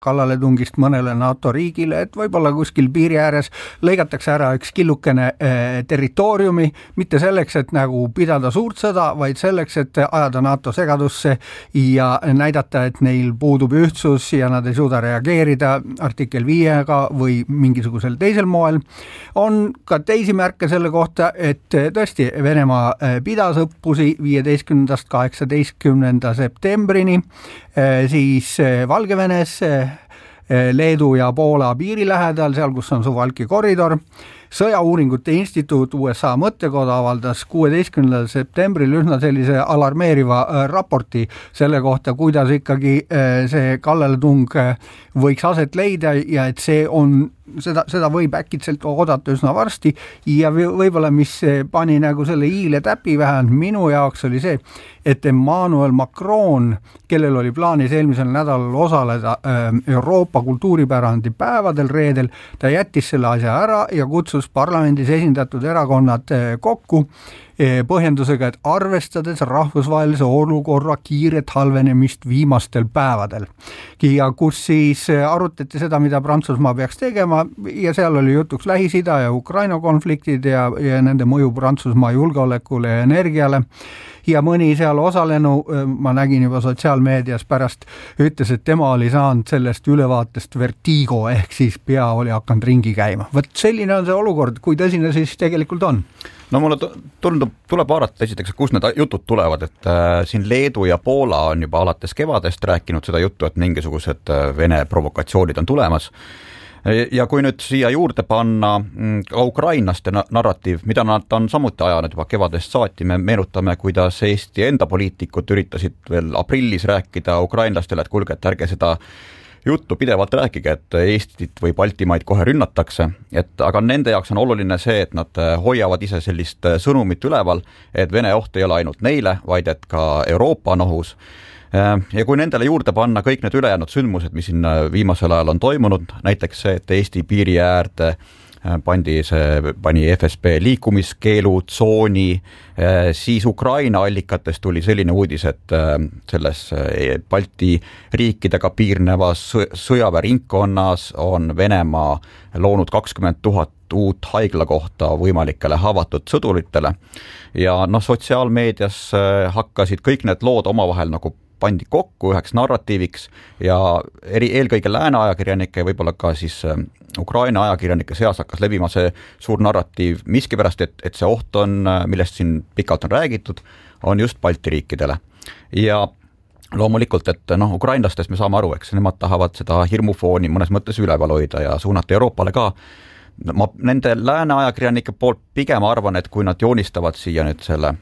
kallaletungist mõnele NATO riigile, et võib-olla kuskil piiri ääres lõigatakse ära üks killukene territooriumi, mitte selleks, et nagu pidada suurt sõda, vaid selleks, et ajada NATO segadusse ja näidata, et neil puudub ühtsus ja nad ei suuda reageerida artikkel 5-ga või mingisugusel teisel moel. On ka teisi märke selle kohta, et tõesti Venemaa pidas õppusi 15.–18. septembrini, siis Valgevenes, Leedu ja Poola piiri lähedal, seal kus on Suwalki koridor. Sõjauuringute instituut USA mõttekoda avaldas 16. septembril üsna sellise alarmeeriva raporti selle kohta, kuidas ikkagi see kallaletung võiks aset leida ja et see on seda võib äkitselt oodata üsna varsti ja võib-olla mis pani nagu selle hiile täpi vähemalt minu jaoks oli see, et Emmanuel Macron, kellel oli plaanis eelmisel nädalal osaleda Euroopa kultuuripärandi päevadel reedel, ta jättis selle asja ära ja kutsus parlamendis esindatud erakonnad kokku põhjendusega, et arvestades rahvusvahelise olukorra kiiret halvenemist viimastel päevadel. Ja kus siis arutati seda, mida Prantsusmaa peaks tegema ja seal oli jutuks Lähis-Ida ja Ukraina konfliktid ja nende mõju Prantsusmaa julgeolekule ja energiale. Ja mõni seal osalenu, ma nägin juba sotsiaalmeedias pärast, ütles, et tema oli saanud sellest ülevaatest vertigo, ehk siis pea oli hakanud ringi käima. Võt selline on see olukord, kui tõsine siis tegelikult on? No mulle tuleb vaadata esiteks, kus need jutud tulevad, et siin Leedu ja Poola on juba alates kevadest rääkinud seda juttu, et mingisugused Vene provokatsioonid on tulemas. Ja kui nüüd siia juurde panna ka ukrainlaste narratiiv, mida nad on samuti ajanud juba kevadest saati, me meenutame, kuidas Eesti enda poliitikud üritasid veel aprillis rääkida ukrainlastele, et kuulge, et ärge seda juttu pidevalt rääkige, et Eestit või Baltimaid kohe rünnatakse, aga nende jaoks on oluline see, et nad hoiavad ise sellist sõnumit üleval, et Vene oht ei ole ainult neile, vaid et ka Euroopa on ohus. Ja kui nendele juurde panna kõik need ülejäänud sündmused, mis siin viimasel ajal on toimunud, näiteks see, et Eesti piiri äärde pani FSB liikumiskeelu tsooni, siis Ukraina allikates tuli selline uudis, et selles Balti riikidega piirnevas sõjaväeringkonnas on Venemaa loonud 20 000 uut haiglakohta võimalikele haavatud sõduritele ja sotsiaalmeedias hakkasid kõik need lood omavahel nagu pandi kokku üheks narratiiviks ja eelkõige lääne ajakirjanike ja võib-olla ka siis Ukraina ajakirjanike seas hakkas levima see suur narratiiv miskipärast, et see oht on, millest siin pikalt on räägitud, on just Balti riikidele. Ja loomulikult, et ukrainlastest me saame aru, eks nemad tahavad seda hirmufooni mõnes mõttes üleval hoida ja suunata Euroopale ka. Ma nende lääne ajakirjanike poolt pigem arvan, et kui nad joonistavad siia nüüd selle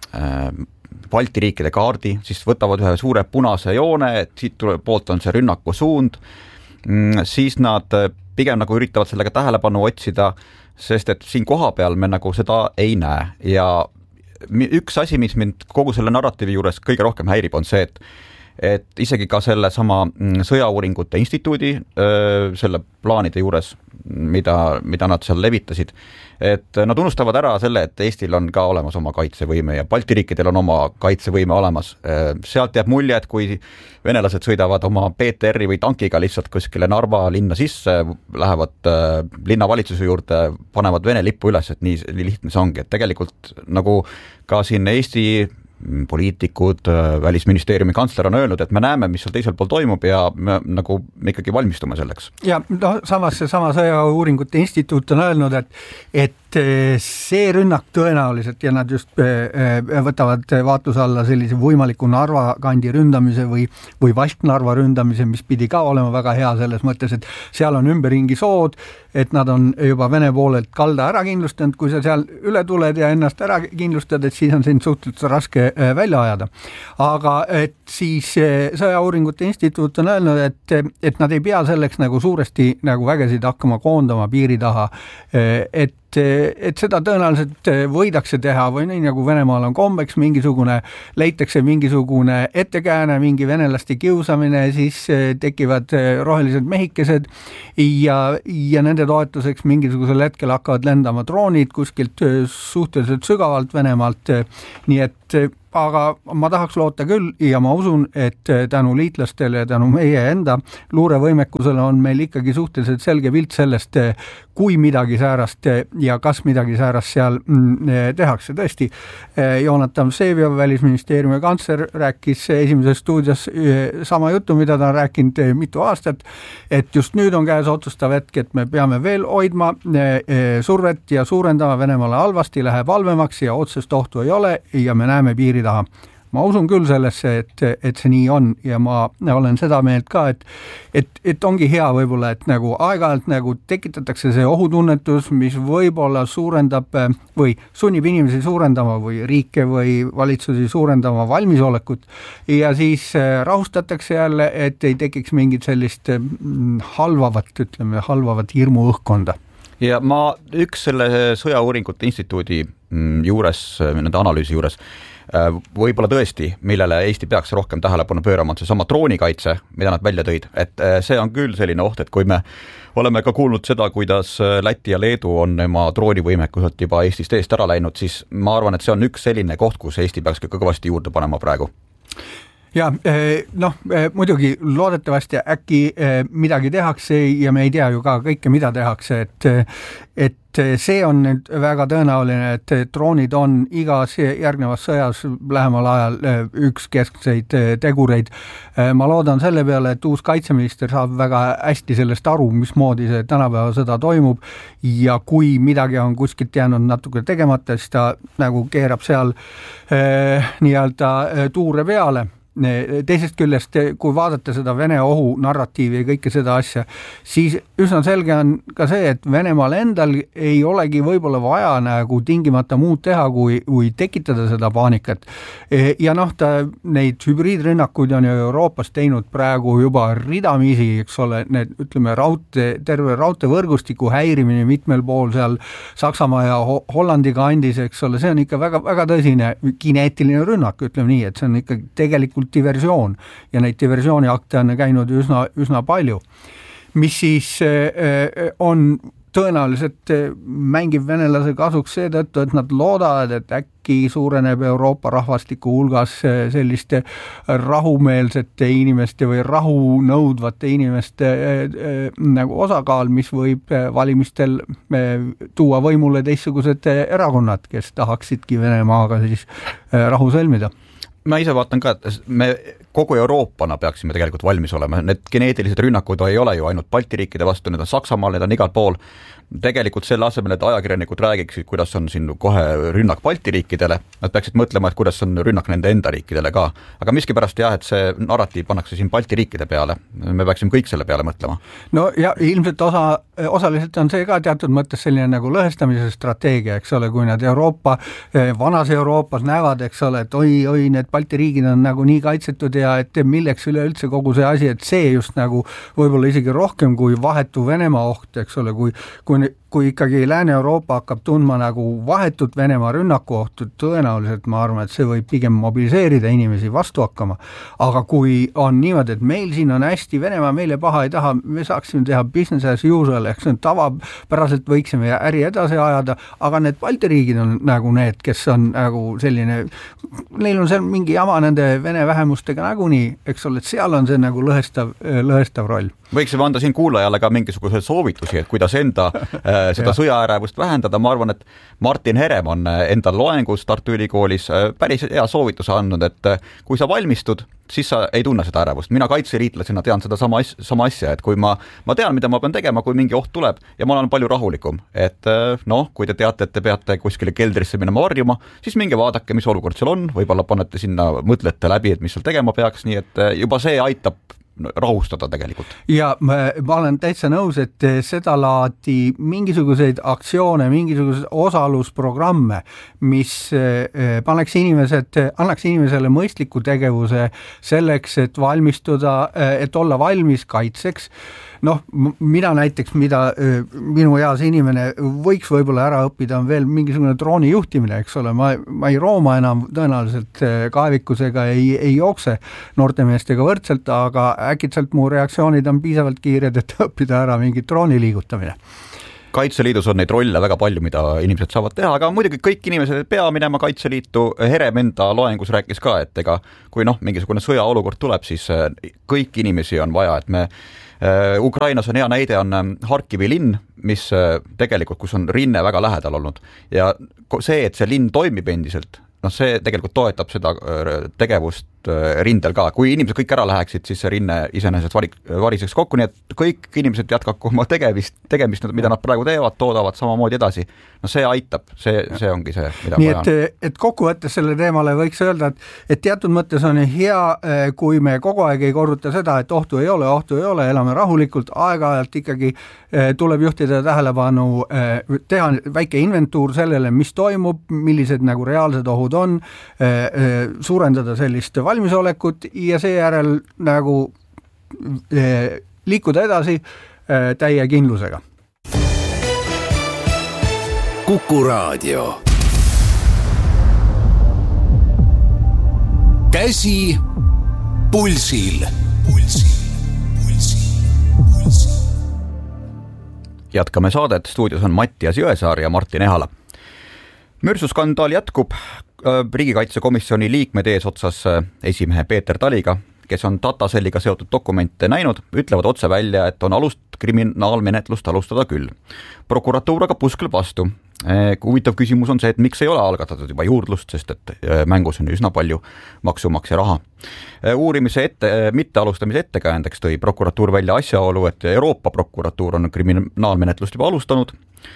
Balti riikide kaardi, siis võtavad ühe suure punase joone, et siit poolt on see rünnaku suund, siis nad pigem nagu üritavad sellega tähelepanu otsida, sest et siin koha peal me nagu seda ei näe ja üks asi, mis mind kogu selle narratiivi juures kõige rohkem häirib, on see, et isegi ka selle sama sõjauuringute instituudi selle plaanide juures, mida nad seal levitasid, et nad unustavad ära selle, et Eestil on ka olemas oma kaitsevõime ja Balti riikidel on oma kaitsevõime olemas. Sealt jääb mulje, et kui venelased sõidavad oma PTR-i või tankiga lihtsalt kuskile Narva linna sisse, lähevad linnavalitsuse juurde, panevad Vene lippu üles, et nii lihtne see ongi, et tegelikult nagu ka siin Eesti poliitikud, välisministeeriumi kantsler on öelnud, et me näeme, mis seal teisel pool toimub ja me ikkagi valmistume selleks. Ja samas see sama sõjauuringute instituut on öelnud, et see rünnak tõenäoliselt ja nad just võtavad vaatluse alla sellise võimaliku Narva kandi ründamise või Vasknarva ründamise, mis pidi ka olema väga hea selles mõttes, et seal on ümberringi sood, et nad on juba Vene poolelt kalda ära kindlustanud, kui sa seal üle tuled ja ennast ära kindlustad, et siis on sind suhteliselt raske välja ajada. Aga et siis sõjauuringute instituut on öelnud, et nad ei pea selleks nagu suuresti nagu vägesid hakkama koondama piiri taha, et seda tõenäoliselt võidakse teha või nii nagu Venemaal on kombeks leitakse mingisugune ettekääne, mingi venelaste kiusamine, siis tekivad rohelised mehikesed ja nende toetuseks mingisugusel hetkel hakkavad lendama droonid kuskilt suhteliselt sügavalt Venemaalt, nii et aga ma tahaks loota küll ja ma usun, et tänu liitlastele ja tänu meie enda luurevõimekusele on meil ikkagi suhteliselt selge pilt sellest, kui midagi säärast ja kas midagi säärast seal tehakse. Tõesti, Jonatan Vseviov, Välisministeeriumi kantsler, rääkis Esimeses stuudios sama juttu, mida ta on rääkinud mitu aastat, et just nüüd on käes otsustav hetk, et me peame veel hoidma survet ja suurendama. Venemaale halvasti, läheb halvemaks ja otsest ohtu ei ole ja me näeme piiri taha. Ma usun küll sellesse, et see nii on ja ma olen seda meelt ka, et ongi hea võib-olla, et nagu aeg-ajalt nagu tekitatakse see ohutunnetus, mis võib-olla suurendab või sunnib inimesi suurendama või riike või valitsusi suurendama valmisolekut ja siis rahustatakse jälle, et ei tekiks mingit sellist halvavat hirmuõhkkonda. Ja üks selle sõjauuringute instituudi juures, nende analüüsi juures, võib-olla tõesti, millele Eesti peaks rohkem tähelepanu pöörama, on see sama droonikaitse, mida nad välja tõid, et see on küll selline oht, et kui me oleme ka kuulnud seda, kuidas Läti ja Leedu on oma droonivõimekuselt juba Eestist eest ära läinud, siis ma arvan, et see on üks selline koht, kus Eesti peaks ka kõvasti juurde panema praegu. Ja muidugi loodetavasti äkki midagi tehakse ja me ei tea ju ka kõike, mida tehakse, et see on nüüd väga tõenäoline, et droonid on igas järgnevas sõjas lähemal ajal üks keskseid tegureid. Ma loodan selle peale, et uus kaitseminister saab väga hästi sellest aru, mismoodi see tänapäeva sõda toimub ja kui midagi on kuskilt jäänud natuke tegemata, siis ta nagu keerab seal nii-öelda tuure peale. Teisest küljest, kui vaadata seda Vene ohu narratiivi ja kõike seda asja, siis üsna selge on ka see, et Venemaal endal ei olegi võib-olla vaja nagu tingimata muud teha, kui tekitada seda paanikat. Ja ta neid hübriidrünnakuid on ju Euroopas teinud praegu juba ridamisi, eks ole, need ütleme terve raudteevõrgustiku häirimine mitmel pool seal Saksamaa ja Hollandi kandis, eks ole, see on ikka väga, väga tõsine kineetiline rünnak, ütleme nii, et see on ikka tegelikult diversioon ja neid diversiooniakte on käinud üsna palju, mis siis on tõenäoliselt mängib venelase kasuks seetõttu, et nad loodavad, et äkki suureneb Euroopa rahvastiku hulgas selliste rahumeelsete inimeste või rahu nõudvate inimeste nagu osakaal, mis võib valimistel tuua võimule teistsugused erakonnad, kes tahaksidki Venemaaga siis rahu sõlmida. Ma ise vaatan ka, et me kogu Euroopana peaksime tegelikult valmis olema. Need geneetilised rünnakud ei ole ju ainult Balti riikide vastu, need on Saksamaal, need on igal pool. Tegelikult selle asemel, et ajakirjanikud räägiksid, kuidas on siin kohe rünnak Balti riikidele, nad peaksid mõtlema, et kuidas on rünnak nende enda riikidele ka. Aga miskipärast jah, et see narratiiv pannakse siin Balti riikide peale. Me peaksime kõik selle peale mõtlema. No ja ilmselt osaliselt on see ka teatud mõttes selline nagu lõhestamise strateegia, eks ole, kui nad vanas Euroopas näevad, eks ole, et oi, need Balti riigid on nagu nii kaitsetud ja et milleks üleüldse kogu see asi, et see just nagu võib-olla isegi rohkem kui vahetu Venemaa oht, eks ole, kui ikkagi Lääne-Euroopa hakkab tundma nagu vahetut Venemaa rünnaku ohtu, tõenäoliselt ma arvan, et see võib pigem mobiliseerida inimesi vastu hakkama. Aga kui on niimoodi, et meil siin on hästi, Venemaa meile paha ei taha, me saaksime teha business as usual, ehk see on tavapäraselt võiksime äri edasi ajada, aga need Balti riigid on nagu need, kes on nagu selline, neil on seal mingi jama nende Vene vähemustega nagunii, eks ole, et seal on see nagu lõhestav roll. Võiksime anda siin kuulajale ka mingisugused soovitusi, et kuidas enda seda sõjaärevust vähendada. Ma arvan, et Martin Herem on enda loengus Tartu Ülikoolis päris hea soovituse andnud, et kui sa valmistud, siis sa ei tunne seda ärevust. Mina kaitseliitlasena tean seda sama asja, et kui ma tean, mida ma pean tegema, kui mingi oht tuleb ja ma olen palju rahulikum. Et kui te teate, et te peate kuskile keldrisse minema varjuma, siis minge vaadake, mis olukord seal on, võib-olla panete sinna, mõtlete läbi, et mis seal tegema peaks, nii et juba see aitab rahustada tegelikult. Ja ma olen täitsa nõus, et seda laadi mingisuguseid aktsioone, mingisuguseid osalusprogramme, mis annaks inimesele mõistliku tegevuse selleks, et valmistuda, et olla valmis kaitseks. Mida näiteks, mida minu eas inimene võiks võib-olla ära õppida, on veel mingisugune drooni juhtimine, eks ole, ma ei rooma enam tõenäoliselt kaevikusega ei jookse noortemeestega võrdselt, aga äkitselt mu reaktsioonid on piisavalt kiired, et õppida ära mingi drooni liigutamine. Kaitseliidus on neid rolle väga palju, mida inimesed saavad teha, aga muidugi kõik inimesed ei pea minema Kaitseliitu. Herem enda loengus rääkis ka, et ega kui mingisugune sõjaolukord tuleb, siis kõik inimesi on vaja, et me Ukrainas on hea näide, on Harkivi linn, mis tegelikult, kus on rinne väga lähedal olnud ja see, et see linn toimib endiselt, see tegelikult toetab seda tegevust rindel ka. Kui inimesed kõik ära läheksid, siis see rinne iseenesest variseks kokku, nii et kõik inimesed jätkaku oma tegemist, mida nad praegu teevad, toodavad samamoodi edasi. See aitab, see ongi see, mida nii et kokkuvõttes selle teemale võiks öelda, et teatud mõttes on hea, kui me kogu aeg ei korruta seda, et ohtu ei ole, elame rahulikult, aeg-ajalt ikkagi tuleb juhtida tähelepanu, teha väike inventuur sellele, mis toimub, millised nagu reaalsed ohud on, suurendada sellist valmisolekut ja seejärel nagu liikuda edasi täie kindlusega. Kuku Raadio. Käsi pulsil. Jätkame saadet, stuudios on Mattias Jõesaar ja Martin Ehala. Mürsuskandaal jätkub. Riigikaitsekomisjoni liikmed eesotsas esimehe Peeter Taliga, kes on Datacelliga seotud dokumente näinud, ütlevad otse välja, et on alust kriminaalmenetlust alustada küll. Prokuratuur aga puskleb vastu. Huvitav küsimus on see, et miks ei ole algatatud juba juurdlust, sest et mängus on üsna palju maksumaksja raha. Uurimise mittealustamise ettekäändeks tõi prokuratuur välja asjaolu, et Euroopa prokuratuur on kriminaalmenetlust juba alustanud.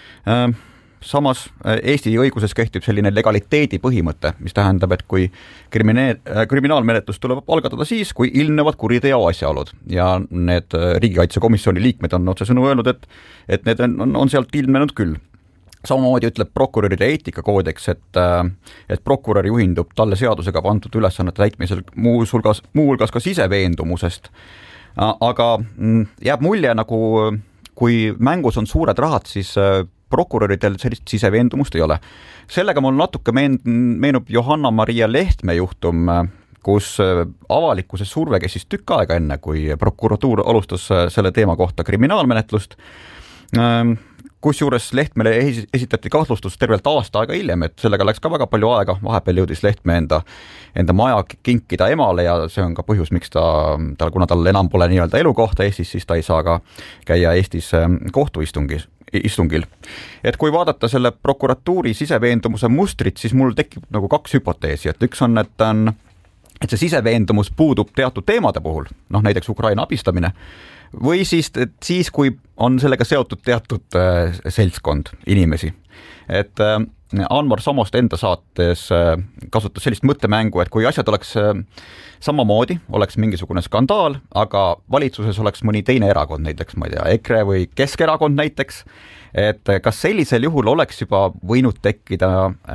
Samas Eesti õiguses kehtib selline legaliteedi põhimõte, mis tähendab, et kui kriminaalmenetlus tuleb algatada siis, kui ilmnevad kuriteo asjaolud ja need Riigikaitsekomisjoni liikmed on otsesõnu öelnud, et need on sealt ilmnenud küll. Samamoodi ütleb prokuröride eetikakoodeks, et prokurör juhindub talle seadusega pandud ülesannete täitmisel muuhulgas ka siseveendumusest. Aga jääb mulje, nagu kui mängus on suured rahad, siis prokuröridel sellist siseveendumust ei ole. Sellega mul natuke meenub Johanna-Maria Lehtme juhtum, kus avalikkuse surve käis siis tükk aega enne, kui prokuratuur alustas selle teema kohta kriminaalmenetlust, kusjuures Lehtmele esitati kahtlustus tervelt aasta aega hiljem, et sellega läks ka väga palju aega, vahepeal jõudis Lehtme enda maja kinkida emale ja see on ka põhjus, miks kuna tal enam pole nii-öelda elukohta Eestis, siis ta ei saa ka käia Eestis kohtuistungil. Et kui vaadata selle prokuratuuri siseveendumuse mustrit, siis mul tekib nagu kaks hüpoteesi, et üks on, et see siseveendumus puudub teatud teemade puhul, näiteks Ukraina abistamine, või siis kui on sellega seotud teatud seltskond inimesi. Et Anmar Samost enda saates kasutas sellist mõttemängu, et kui asjad oleks samamoodi, oleks mingisugune skandaal, aga valitsuses oleks mõni teine erakond, näiteks ma ei tea, EKRE või Keskerakond näiteks, et kas sellisel juhul oleks juba võinud tekkida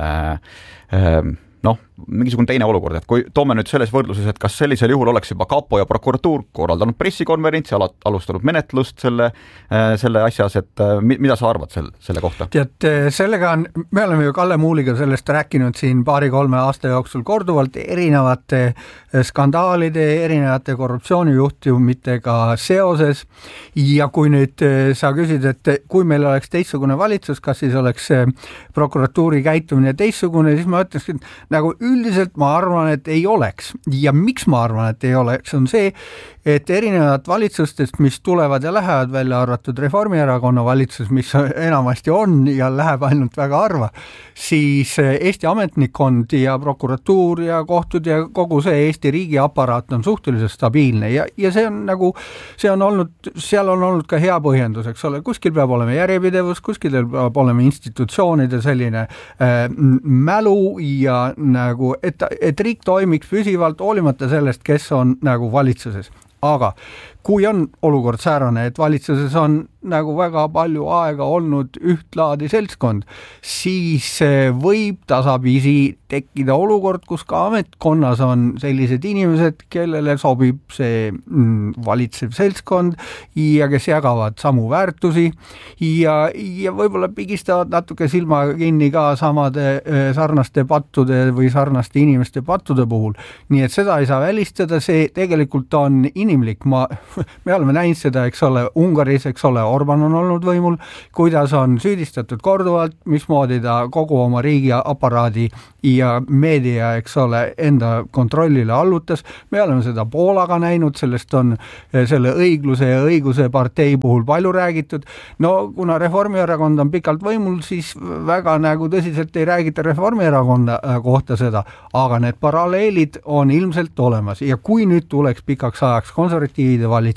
mingisugune teine olukord, et kui toome nüüd selles võrdluses, et kas sellisel juhul oleks juba kapo ja prokuratuur korraldanud pressikonverentsi, alustanud menetlust selle asjas, et mida sa arvad selle kohta? Tead, sellega me oleme ju Kalle Muuliga sellest rääkinud siin 2-3 aasta jooksul korduvalt erinevate skandaalide, erinevate korruptsioonijuhtumitega seoses ja kui nüüd sa küsid, et kui meil oleks teistsugune valitsus, kas siis oleks prokuratuuri käitumine teistsugune, siis ma ütleks, et nagu üldiselt ma arvan, et ei oleks. Ja miks ma arvan, et ei oleks, on see, et erinevad valitsustest, mis tulevad ja lähevad, välja arvatud Reformierakonna valitsus, mis enamasti on ja läheb ainult väga harva, siis Eesti ametnikkond ja prokuratuur ja kohtud ja kogu see Eesti riigi aparaat on suhteliselt stabiilne ja see on nagu, seal on olnud ka hea põhjendus, eks ole, kuskil peab olema järjepidevus, kuskil peab olema institutsioonide selline mälu ja nagu, et riik toimiks püsivalt hoolimata sellest, kes on nagu valitsuses. Aga kui on olukord säärane, et valitsuses on nagu väga palju aega olnud ühtlaadi seltskond, siis võib tasapisi tekkida olukord, kus ka ametkonnas on sellised inimesed, kellele sobib see valitsev seltskond ja kes jagavad samu väärtusi ja võib-olla pigistavad natuke silma kinni ka samade sarnaste pattude või sarnaste inimeste pattude puhul. Nii et seda ei saa välistada, see tegelikult on inimlik, me oleme näinud seda, eks ole, Ungaris, eks ole, Orban on olnud võimul, kuidas on süüdistatud korduvalt, mismoodi ta kogu oma riigi aparaadi ja meedia, eks ole, enda kontrollile allutas. Me oleme seda Poolaga näinud, sellest on selle õigluse ja õiguse partei puhul palju räägitud. No kuna Reformierakond on pikalt võimul, siis väga nagu tõsiselt ei räägita Reformierakonna kohta seda, aga need paralleelid on ilmselt olemas ja kui nüüd tuleks pikaks ajaks konservatiivide